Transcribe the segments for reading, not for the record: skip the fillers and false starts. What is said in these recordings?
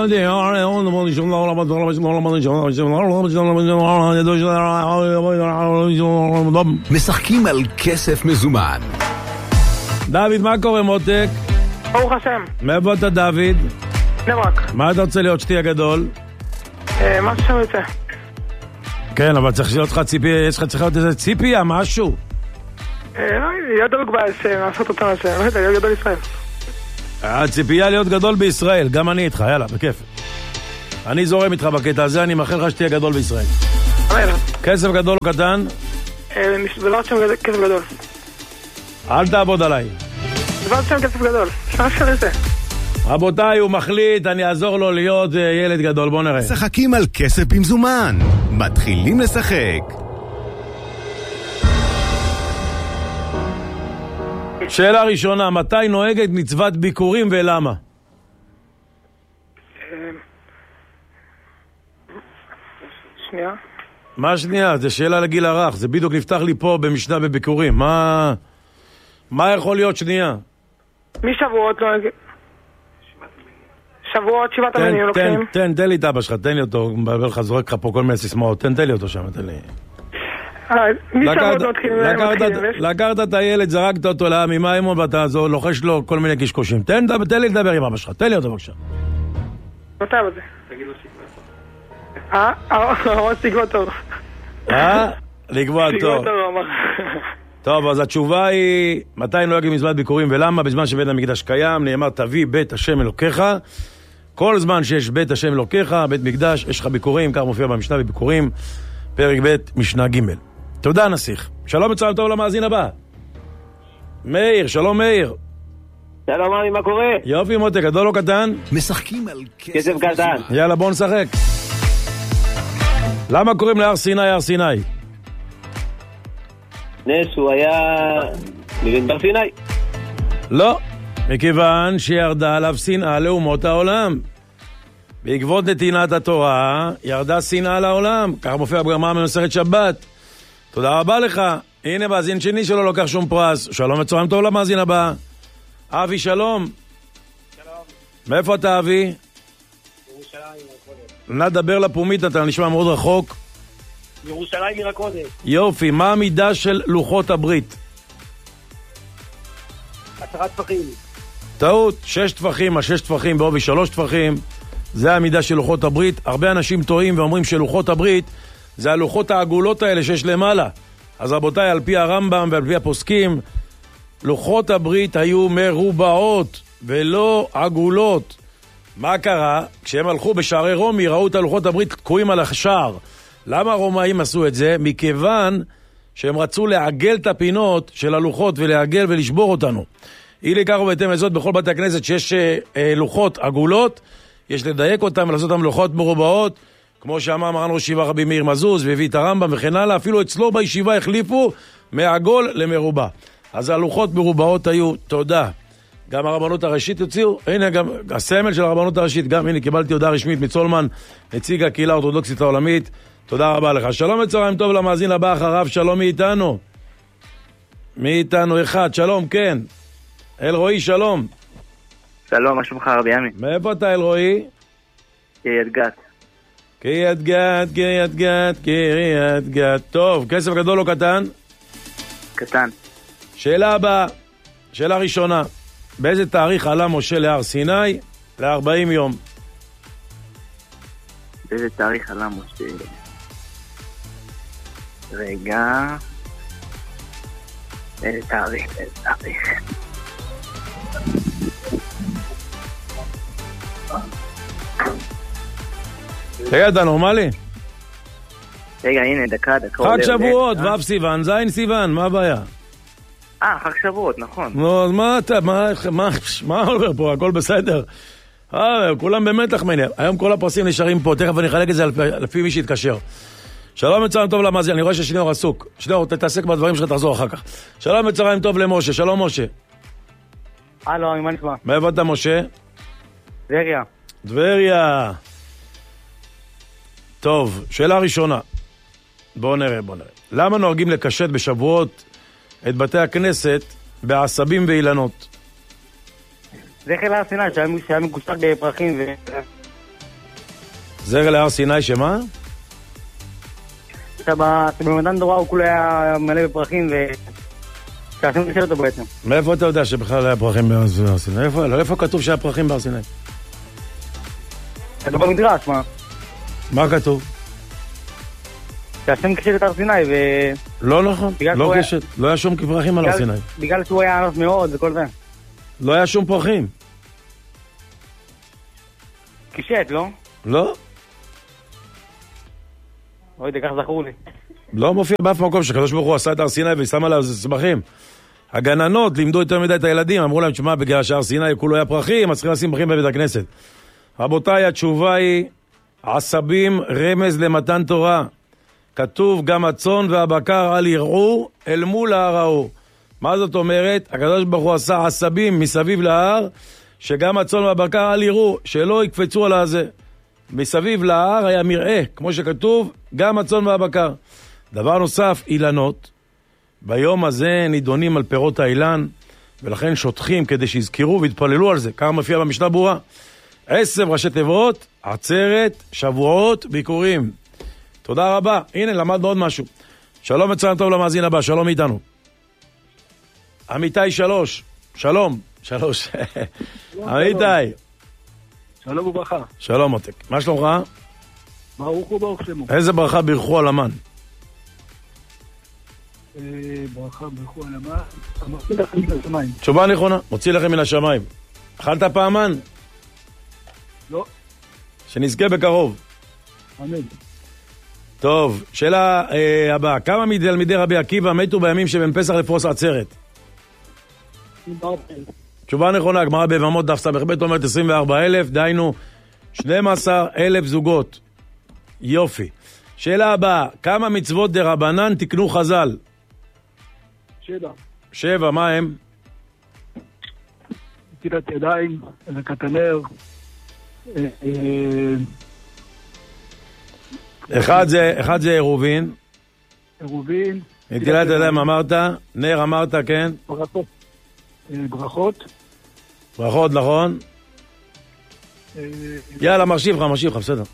משחקים על כסף מזומן. דוד, מה קורה מותק? ברוך השם. מאיפה אתה דוד? נברק. מה אתה רוצה להיות שתי הגדול? מה ששם יוצא. כן, אבל צריך להיות לך ציפייה, יש לך צריכה להיות איזה ציפייה, משהו. להיות דלוק לעשות אותם השם, להיות גדול ישראל. הציפייה להיות גדול בישראל, גם אני איתך, יאללה, בכיף. אני זורם איתך בקטע הזה, אני מאחל לך שתהיה גדול בישראל. כסף גדול או קטן? ולא שם כסף גדול. אל תעבוד עליי. ולא שם כסף גדול, מה אפשר לזה? רבותיי, הוא מחליט, אני אעזור לו להיות ילד גדול, בוא נראה. משחקים על כסף במזומן. מתחילים לשחק. שאלה ראשונה, מתי נוהגת מצוות ביקורים ולמה? שנייה. מה שנייה? זה שאלה לגיל הרך, זה בדיוק נפתח לי פה במשנה בביקורים. מה יכול להיות שנייה? משבועות נוהגת. שבועות, שבעת המינים לוקחים. תן לי את אבא שלך, תן לי אותו, מבלבל לך, זורק לך פה כל מיני סיסמאות, תן לי אותו שם, תן לי. לקחת את הילד, זרקת אותו לעם האימון ואתה לוחש לו כל מיני קשקושים. תן לי לדבר עם אבא שלך, תן לי אותו בבקשה. מתי בזה? תגיד לו שיקבע. הראש תקבע טוב. לקבוע טוב. טוב, אז התשובה היא, מתי נוהגת מצוות ביקורים ולמה? בזמן שבית המקדש קיים, נאמר תביא בית השם אלוקיך. כל זמן שיש בית השם אלוקיך, בית מקדש, יש לך ביקורים, כך מופיע במשנה בביקורים, פרק ב' משנה ג'. תודה נסיך. שלום וצהריים טוב למאזין הבא. מאיר, שלום מאיר. שלום אמי, מה קורה? יופי מותק, גדול או קטן? משחקים על כסף קטן. יאללה בוא נשחק. למה קוראים להר סיני הר סיני? נס הוא היה מבין בר סיני. לא, מכיוון שירדה עליו שנאה לאומות העולם. בעקבות נתינת התורה ירדה שנאה לעולם, כך מופיע בגמרא במסכת שבת. תודה רבה לך. הנה מאזין שני שלא לוקח שום פרס. שלום וצהריים טוב למאזין הבא. אבי שלום. שלום. מאיפה אתה אבי? ירושלים מרקודת. נדבר לפומית, אתה נשמע מאוד רחוק. ירושלים מרקודת. יופי, מה המידה של לוחות הברית? 10 טפחים. טעות, 6 טפחים, 6 טפחים בעובי 3 טפחים. זה המידה של לוחות הברית. הרבה אנשים טועים ואומרים שלוחות הברית זה הלוחות העגולות האלה שיש למעלה. אז רבותיי, על פי הרמב"ם ועל פי הפוסקים, לוחות הברית היו מרובעות ולא עגולות. מה קרה? כשהם הלכו בשערי רומי, ראו את הלוחות הברית תקועים על השער. למה הרומאים עשו את זה? מכיוון שהם רצו לעגל את הפינות של הלוחות ולעגל ולשבור אותנו. אי לכך ובהתאם לזאת, בכל בתי הכנסת שיש לוחות עגולות, יש לדייק אותם ולעשות אותם לוחות מרובעות, כמו שאמר מרן ראש ישיבה רבי מאיר מזוז והביא את הרמב"ם וכן הלאה. אפילו אצלו בישיבה החליפו מעגול למרובע. אז הלוחות מרובעות היו, תודה. גם הרבנות הראשית הוציאו, הנה גם הסמל של הרבנות הראשית, גם הנה קיבלתי הודעה רשמית מצולמן, נציג הקהילה האורתודוקסית העולמית. תודה רבה לך. שלום וצהריים טוב למאזין הבא אחריו. שלום מאיתנו. מאיתנו אחד, שלום, כן. אלרועי, שלום. שלום, מה שלומך רבי עמי? מאיפה אתה אלרועי? קריית גת. קריית גת, קריית גת, קריית גת. טוב, כסף גדול או קטן? קטן. שאלה הבאה, שאלה ראשונה. באיזה תאריך עלה משה להר סיני? ל-40 יום. באיזה תאריך עלה משה? רגע. איזה תאריך? רגע, אתה נורמלי? רגע, הנה, דקה. חג שבועות, ו' סיוון, ז' סיוון, מה הבעיה? חג שבועות, נכון. נו, אז מה אתה, מה עובר פה? הכל בסדר. כולם במתח מני. היום כל הפרסים נשארים פה, תכף אני אחלק את זה לפי מי שיתקשר. שלום וצהריים טוב למאזין, אני רואה ששניאור עסוק. שניאור, תתעסק בדברים שלך, תחזור אחר כך. שלום וצהריים טוב למשה, שלום משה. הלו, מה נשמע? מאיפה אתה משה? טבריה. טבריה. טוב, שאלה ראשונה. בואו נראה. למה נוהגים לקשט בשבועות את בתי הכנסת בעשבים ואילנות? זה חיל הר סיני שהיה מקושט בפרחים זרע להר סיני שמה? במתן תורה הוא כולו היה מלא בפרחים שעשינו לשאול אותו בעצם. מאיפה אתה יודע שבכלל היה פרחים בהר סיני? איפה כתוב שהיה פרחים בהר סיני? זה לא במדרש, מה? מה כתוב? שהשם קשט את הר סיני לא נכון, לא קשט, לא היה שום פרחים על הר סיני. בגלל שהוא היה ענף מאוד וכל זה. לא היה שום פרחים. קשט, לא? לא. אוי, כך זכור לי. לא מופיע באף מקום שקדוש ברוך הוא עשה את הר סיני ושם עליו צמחים. הגננות לימדו יותר מדי את הילדים, אמרו להם, תשמע, בגלל שהר סיני כולו היה פרחים, אז צריכים לשים פרחים בבית הכנסת. רבותיי, התשובה היא עשבים רמז למתן תורה. כתוב גם הצאן והבקר אל יראו אל מול ההר ההוא. מה זאת אומרת? הקדוש ברוך הוא עשה עשבים מסביב להר, שגם הצאן והבקר אל יראו, שלא יקפצו על הזה. מסביב להר היה מראה, כמו שכתוב, גם הצאן והבקר. דבר נוסף, אילנות. ביום הזה נידונים על פירות האילן, ולכן שוטחים כדי שיזכרו והתפללו על זה. כמה מופיע במשנה ברורה? 10 ראשי תיבות, עצרת, שבועות, ביקורים. תודה רבה. הנה, למדנו עוד משהו. שלום וצהריים טוב למאזין הבא, שלום איתנו. אמיתי 3. שלום. 3. אמיתי. שלום וברכה. שלום מותק. מה שלומך? ברוך הוא ברוך שמו. איזה ברכה בירכו על המן? ברכה ברכו על המן. מוציא לכם מן השמיים. תשובה נכונה, מוציא לכם מן השמיים. אכלת פעמן? לא. שנזכה בקרוב. אמן. טוב, שאלה הבאה. כמה מתלמידי רבי עקיבא מתו בימים שבין פסח לפרוס עצרת? תשובה נכונה, הגמרא ביבמות דף ס"ב אומרת 24,000, דהיינו 12,000 זוגות. יופי. שאלה הבאה, כמה מצוות דרבנן תקנו חז"ל? 7. 7, מה הם? נטילת ידיים, הדלקת הנר. אחד זה עירובין. עירובין. נטילת ידיים אמרת, נר אמרת, כן? ברכות. ברכות. ברכות, נכון? יאללה, מחשיב לך, בסדר,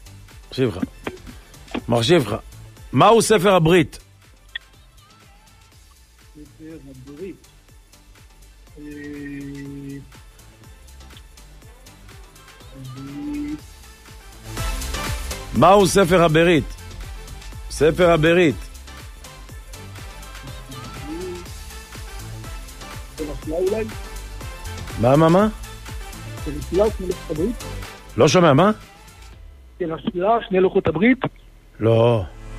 מחשיב לך. מהו ספר הברית? ספר הברית. מהו ספר הברית? ספר הברית. מה? לא שומע, מה? שני לוחות הברית. לא.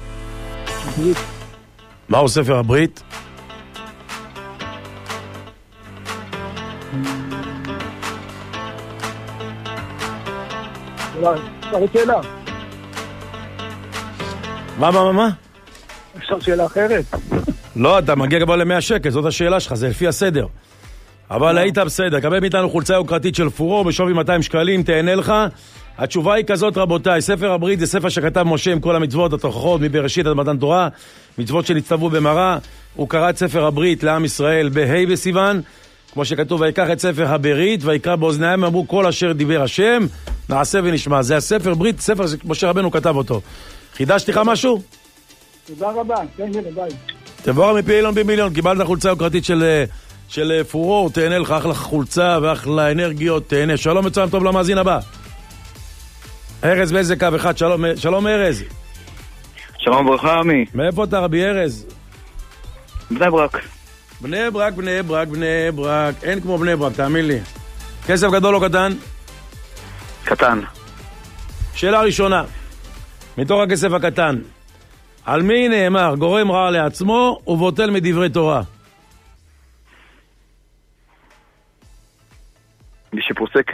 מהו ספר הברית? שאלה. מה? אפשר שאלה אחרת? לא, אתה מגיע כבר ל100 שקל, זאת השאלה שלך, זה לפי הסדר. אבל היית בסדר, קבל מאיתנו חולצה יוקרתית של פורור בשווי 200 שקלים, תהנה לך. התשובה היא כזאת, רבותיי, ספר הברית זה ספר שכתב משה עם כל המצוות, התוכחות, מבראשית עד מתן תורה, מצוות שנצטוו במראה. הוא קרא את ספר הברית לעם ישראל בה' בסיוון, כמו שכתוב, ויקח את ספר הברית, ויקרא באוזניהם, אמרו כל אשר דיבר השם, נעשה ונשמע. זה הספר ברית, ספר שמשה רבנו כתב אותו. חידשתי לך משהו? תודה רבה, כן, ביי. תבוא מפעילון במיליון, קיבלת חולצה יוקרתית של פורור, תהנה לך, אחלה חולצה ואחלה אנרגיות, תהנה. שלום וצהריים טוב למאזין הבא. ארז באיזה קו אחד, שלום ארז. שלום וברכה, עמי. מאיפה אתה רבי ארז? בני ברק. בני ברק, אין כמו בני ברק, תאמין לי. כסף גדול או קטן? קטן. שאלה ראשונה, מתוך הכסף הקטן, על מי נאמר גורם רע לעצמו ובוטל מדברי תורה? מי שפוסק,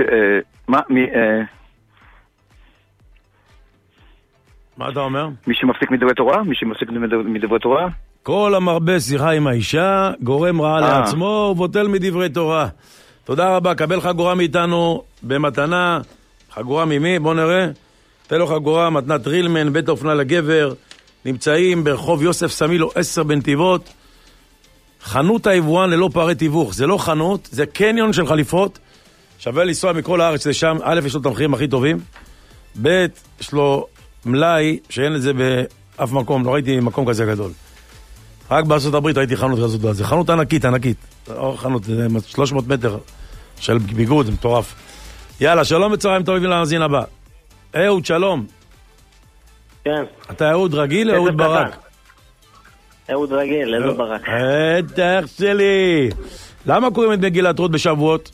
מה אתה אומר? מי שמפסיק מדברי תורה? מי שמפסיק מדברי תורה? כל המרבה שיחה עם האישה, גורם רע לעצמו ובוטל מדברי תורה. תודה רבה, קבל חגורה מאיתנו במתנה. חגורה ממי? בוא נראה. תן לו חגורה, מתנת רילמן, בית האופנה לגבר. נמצאים ברחוב יוסף סמילו 10 בנתיבות. חנות היבואן ללא פערי תיווך. זה לא חנות, זה קניון של חליפות. שווה לנסוע מכל הארץ לשם. א', יש לו את המחירים הכי טובים. ב' יש לו מלאי שאין את זה באף מקום, לא ראיתי מקום כזה גדול. רק בארצות הברית ראיתי חנות כזאת, זה חנות ענקית, לא חנות, זה 300 מטר של ביגוד, זה מטורף. יאללה, שלום וצהריים טובים למאזין הבא. אהוד, שלום. כן. אתה אהוד רגיל או אהוד ברק? אהוד רגיל, אהוד ברק. אח שלי. למה קוראים את מגילת רות בשבועות?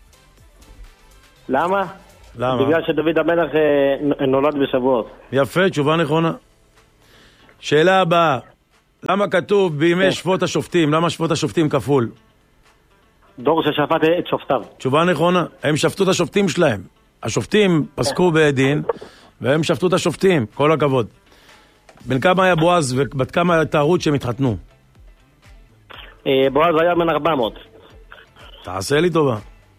למה? בגלל שדוד המלך נולד בשבועות. יפה, תשובה נכונה. שאלה הבאה, למה כתוב בימי שפוט השופטים? למה שפוט השופטים כפול? דור ששפט את שופטיו. תשובה נכונה, הם שפטו את השופטים שלהם. השופטים פסקו בדין, והם שפטו את השופטים, כל הכבוד. בין כמה היה בועז ובת כמה הייתה רות שהם התחתנו? בועז היה בן 400. תעשה לי טובה.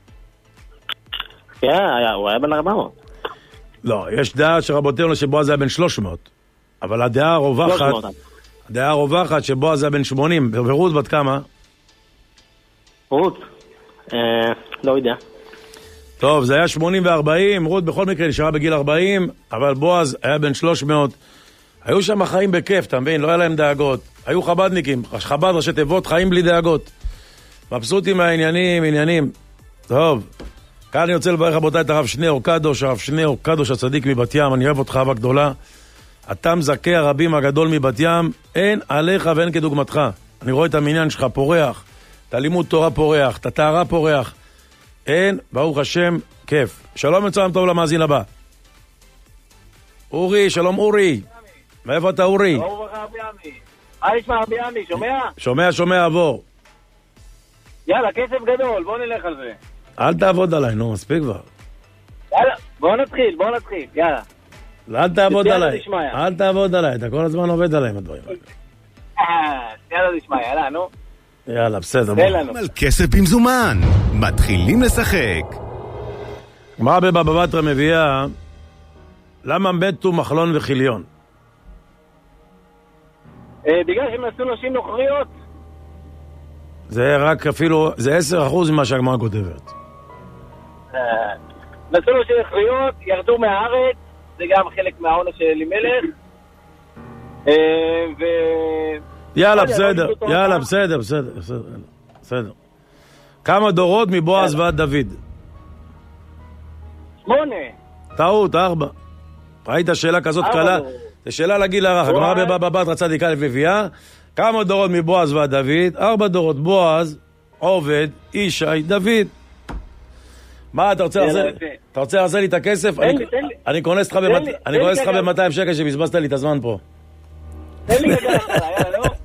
כן, הוא היה בן 400. לא, יש דעה שרבותינו שבועז היה בן 300, אבל הדעה הרווחת שבועז היה בן 80, ורות בת כמה? רות? לא יודע. טוב, זה היה 80 ו-40, רות בכל מקרה נשארה בגיל 40, אבל בועז היה בן 300. היו שם חיים בכיף, אתה מבין? לא היה להם דאגות. היו חבדניקים, חבד ראשי תיבות, חיים בלי דאגות. מבסוטים מהעניינים, עניינים. טוב, כאן אני רוצה לברך רבותיי את הרב שניאור קדוש, הרב שניאור קדוש הצדיק מבת ים, אני אוהב אותך אהבה גדולה. אתה מזכה הרבים הגדול מבת ים, אין עליך ואין כדוגמתך. אני רואה את המניין שלך פורח, את הלימוד תורה פורח, את הטהרה פורח. אין, ברוך השם, כיף. שלום וצהריים טוב למאזין הבא. אורי, שלום אורי. מאיפה אתה אורי? ברוך לך רבי עמי. נשמע רבי עמי, שומע? שומע, עבור. יאללה, כסף גדול, בוא נלך על זה. אל תעבוד עליי, נו, מספיק כבר. יאללה, בוא נתחיל, יאללה. אל תעבוד עליי, אתה כל הזמן עובד עליי עם הדברים האלה. יאללה נשמע, יאללה, נו. יאללה, בסדר. על כסף במזומן, מתחילים לשחק. גמרא בבבא בתרא מביאה, למה מתו מחלון וחיליון? בגלל שהם נשאו נשים נוכריות. זה רק אפילו, זה 10% ממה שהגמרא כותבת. נשאו נשים נוכריות, ירדו מהארץ, זה גם חלק מהעונש של אלימלך. יאללה, בסדר. כמה דורות מבועז ועד דוד? 8. טעות, 4. ראית שאלה כזאת קלה? זה שאלה לגיל הרך. הגמרא בבבא בתרא צדיק א' מביאה, כמה דורות מבועז ועד דוד? 4 דורות. בועז, עובד, ישי, דוד. מה, אתה רוצה להחזיר לי את הכסף? אני קונס לך ב-200 שקל שבזבזת לי את הזמן פה. תן לי רגע יאללה, לא?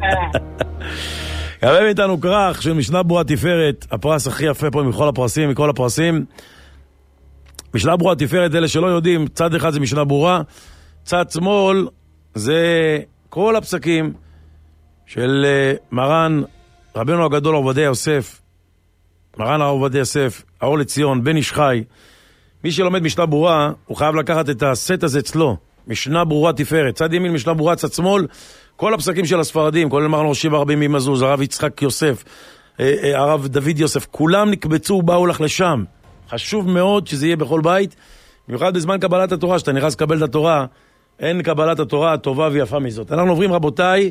קרב איתנו כרך של משנה ברורה תפארת, הפרס הכי יפה פה מכל הפרסים. משנה ברורה תפארת, אלה שלא יודעים, צד אחד זה משנה ברורה, צד שמאל זה כל הפסקים של מרן רבנו הגדול עובדיה יוסף, מרן הרב עובדיה יוסף, האור לציון, בן איש חי. מי שלומד משנה ברורה, הוא חייב לקחת את הסט הזה אצלו, משנה ברורה תפארת, צד ימין משנה ברורה, צד שמאל, כל הפסקים של הספרדים, כולל מרן ראשי ברבים ממזוז, הרב יצחק יוסף, הרב דוד יוסף, כולם נקבצו ובאו לך לשם. חשוב מאוד שזה יהיה בכל בית, במיוחד בזמן קבלת התורה, שאתה נכנס לקבל את התורה, אין קבלת התורה טובה ויפה מזאת. אנחנו עוברים רבותיי,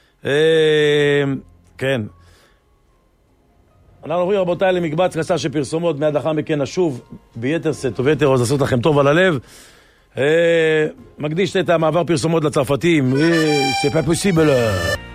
כן, אנחנו עוברים רבותיי למקבץ קצר של פרסומות, מיד לאחר מכן נשוב ביתר סט וביתר עוז לעשות לכם טוב על הלב. מקדיש את המעבר פרסומות לצרפתים, c'est pas possible.